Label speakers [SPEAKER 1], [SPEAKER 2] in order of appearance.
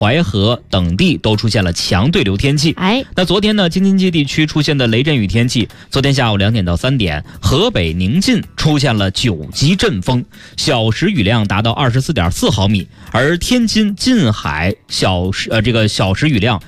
[SPEAKER 1] 淮河等地都出现了强对流天气。那昨天呢，京津冀地区出现的雷阵雨天气，昨天下午2点到3点，河北宁晋出现了9级阵风，小时雨量达到24.4毫米，而天津近海小时雨量